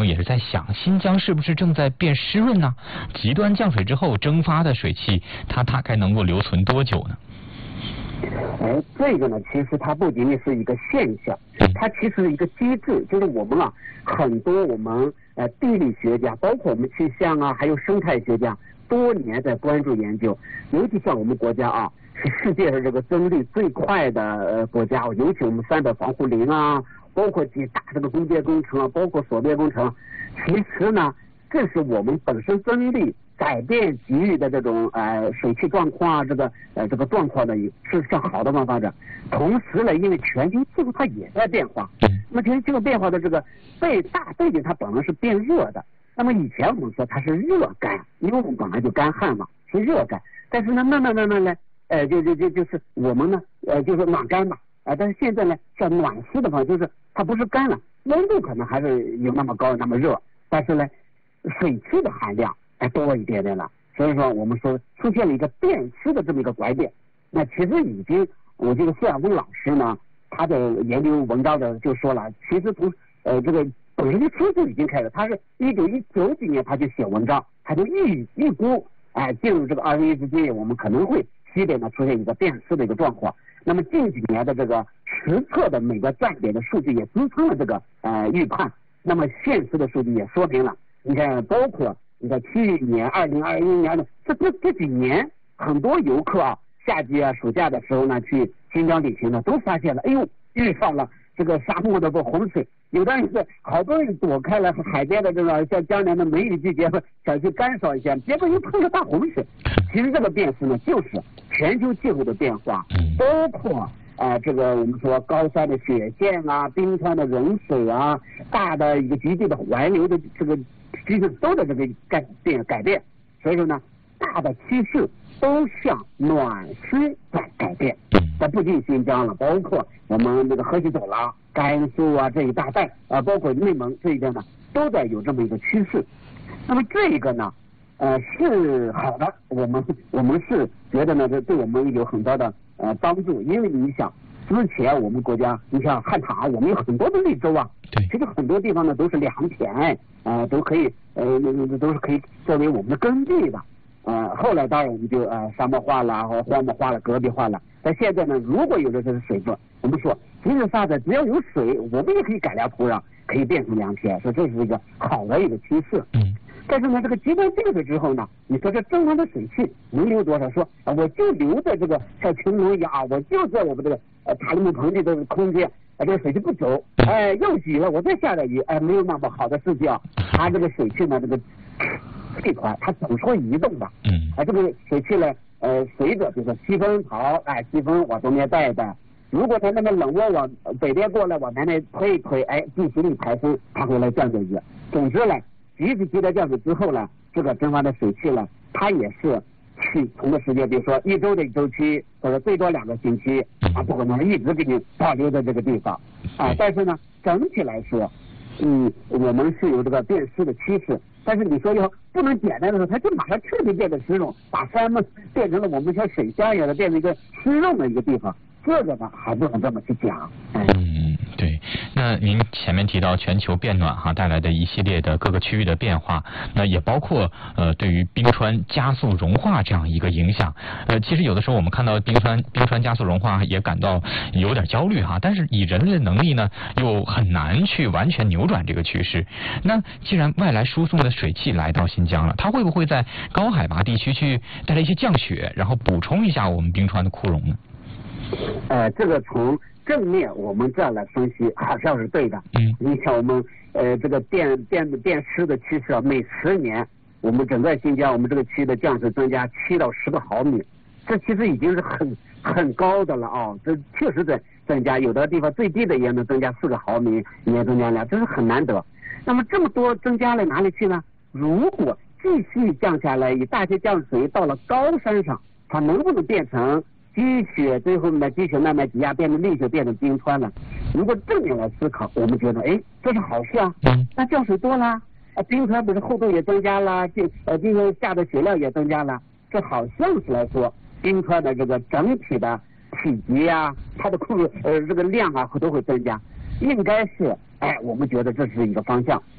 友也是在想，新疆是不是正在变湿润呢？极端降水之后蒸发的水汽，它大概能够留存多久呢？ 这个呢，其实它不仅仅是一个现象，它其实是一个机制，就是我们很多我们地理学家，包括我们气象啊，还有生态学家，多年在关注研究，尤其像我们国家是世界上这个增率最快的国家，尤其我们3的防护林啊，包括几大这个工业工程啊，包括锁链工程，其实呢，这是我们本身增率改变给予的这种水汽状况啊，这个状况的是向好的方发展。同时呢，因为全球气候它也在变化，那么全球气候变化的这个大背景它本来是变热的。那么以前我们说它是热干，因为我们本来就干旱嘛，是热干。但是呢，慢慢呢，就是我们呢，就是暖干嘛，但是现在呢，像暖湿的话，就是它不是干了，温度可能还是有那么高那么热，但是呢，水汽的含量多一点点了。所以说我们说出现了一个变湿的这么一个拐点。那其实已经，我这个谢晓峰老师呢，他的研究文章的就说了，其实从这个本身初就已经开始，他是1919几年他就写文章，他就预估进入这个21世纪，我们可能会西北呢出现一个变湿的一个状况。那么近几年的这个实测的每个站点的数据也支撑了这个预判。那么现实的数据也说明了，你看包括你看去年2021年的这几年，很多游客夏季暑假的时候呢去新疆旅行呢，都发现了，遇上了这个沙漠的洪水，有的人是好多人躲开了海边的这个像江南的梅雨季节，想去干扫一下，结果又碰了大洪水。其实这个变湿呢，就是全球气候的变化，包括这个我们说高山的雪线啊，冰川的融水啊，大的一个极地的环流的这个趋势都在这个改变。所以说呢，大的趋势都向暖湿在改变。但不仅新疆了，包括我们这个河西走廊、甘肃这一大带包括内蒙这一边呢，都在有这么一个趋势。那么这个呢，是好的，我们是觉得呢，这对我们有很多的帮助。因为你想，之前我们国家，你像汉唐，我们有很多的绿洲其实很多地方呢都是良田，都可以都是可以作为我们的耕地的。后来当然我们就沙漠化了，或荒漠化了，戈壁化了。但现在呢，如果有了这个水分，我们说即使沙子只要有水，我们也可以改良土壤，可以变成良田，所以这是一个好的一个趋势。但是呢，这个极端降水之后呢，你说这蒸发的水汽能留多少？说我就留在这个像穹窿一样我就在我们这个塔里木盆地的空间，这个水汽不走，又挤了，我再下点雨，没有那么好的事情它这个水汽呢，这个气团它总是会移动的。这个水汽呢，随着就是西风跑，西风往东边带一带。如果它那么冷窝往北边过来，往南边推一推，地形力抬升，它会来降水雨。总之呢，即使极端降水之后呢，这个蒸发的水汽呢，它也是去同个时间，比如说1周的周期，或者最多2个星期不可能一直给你保留在这个地方但是呢，整体来说，我们是有这个变湿的趋势。但是你说要不能简单的说，它就马上彻底变得湿润，把山们变成了我们像水乡一样的，变成一个湿润的一个地方，这个呢还不能这么去讲。 对。那您前面提到全球变暖带来的一系列的各个区域的变化，那也包括对于冰川加速融化这样一个影响。其实有的时候我们看到冰川加速融化也感到有点焦虑但是以人类的能力呢，又很难去完全扭转这个趋势。那既然外来输送的水汽来到新疆了，它会不会在高海拔地区去带来一些降雪，然后补充一下我们冰川的枯融呢？ 这个从正面我们这样来分析好像是对的。你像我们这个变湿的趋势每10年我们整个新疆我们这个区的降水增加7到10个毫米，这其实已经是很高的了这确实在增加，有的地方最低的也能增加4个毫米，也增加了，这是很难得。那么这么多增加了哪里去呢？如果继续降下来，以大气降水到了高山上，它能不能变成积雪，最后呢积雪慢慢挤压变成砾雪，变成冰川了？如果正面来思考，我们觉得这是好事那降水多了冰川不是厚度也增加了，这个下的雪量也增加了，这好像是来说冰川的这个整体的体积它的这个量都会增加，应该是我们觉得这是一个方向。